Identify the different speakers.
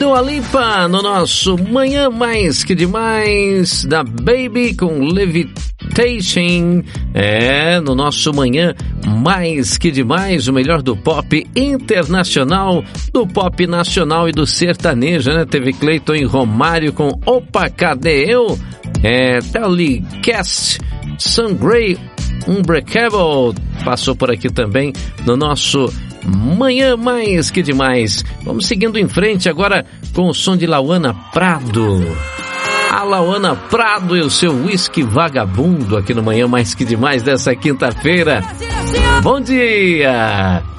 Speaker 1: Dua Lipa no nosso Manhã Mais Que Demais, da Baby com Levitation. No nosso Manhã Mais Que Demais, o melhor do pop internacional, do pop nacional e do sertanejo, né? Teve Cleiton e Romário com Opa, Cadê Eu? Telecast, Sun Gray, Unbreakable, passou por aqui também no nosso Manhã Mais Que Demais. Vamos seguindo em frente agora com o som de Lauana Prado. A Lauana Prado e o seu whisky vagabundo aqui no Manhã Mais Que Demais dessa quinta-feira. Bom dia!